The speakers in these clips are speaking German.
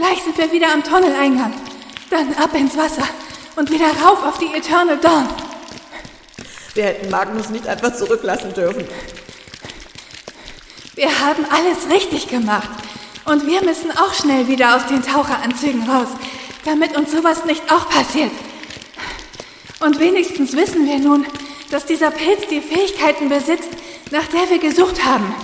Gleich sind wir wieder am Tunneleingang. Dann ab ins Wasser und wieder rauf auf die Eternal Dawn. Wir hätten Magnus nicht einfach zurücklassen dürfen. Wir haben alles richtig gemacht. Und wir müssen auch schnell wieder aus den Taucheranzügen raus, damit uns sowas nicht auch passiert. Und wenigstens wissen wir nun, dass dieser Pilz die Fähigkeiten besitzt, nach der wir gesucht haben.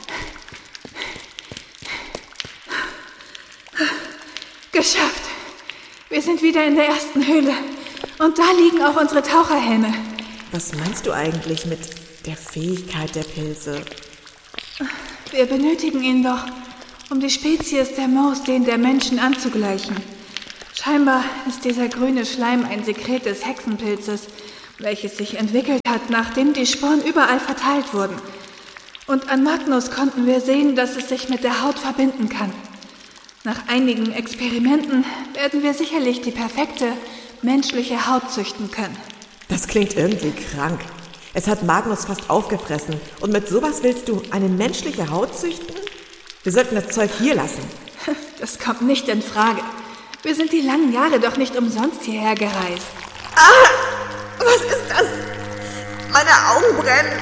Geschafft. Wir sind wieder in der ersten Höhle. Und da liegen auch unsere Taucherhelme. Was meinst du eigentlich mit der Fähigkeit der Pilze? Wir benötigen ihn doch, um die Spezies der Moos denen der Menschen anzugleichen. Scheinbar ist dieser grüne Schleim ein Sekret des Hexenpilzes, welches sich entwickelt hat, nachdem die Sporen überall verteilt wurden. Und an Magnus konnten wir sehen, dass es sich mit der Haut verbinden kann. Nach einigen Experimenten werden wir sicherlich die perfekte menschliche Haut züchten können. Das klingt irgendwie krank. Es hat Magnus fast aufgefressen. Und mit sowas willst du eine menschliche Haut züchten? Wir sollten das Zeug hier lassen. Das kommt nicht in Frage. Wir sind die langen Jahre doch nicht umsonst hierher gereist. Was ist das? Meine Augen brennen.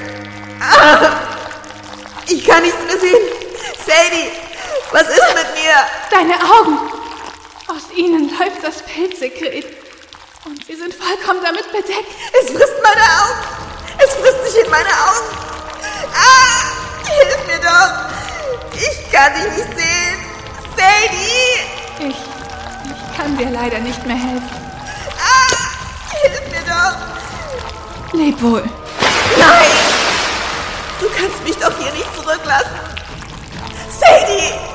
Ich kann nichts mehr sehen. Sadie, was ist mit mir? Deine Augen! Aus ihnen läuft das Pilzsekret. Und sie sind vollkommen damit bedeckt. Es frisst meine Augen. Es frisst sich in meine Augen. Hilf mir doch. Ich kann dich nicht sehen. Sadie! Ich kann dir leider nicht mehr helfen. Hilf mir doch. Leb wohl. Nein! Du kannst mich doch hier nicht zurücklassen. Sadie!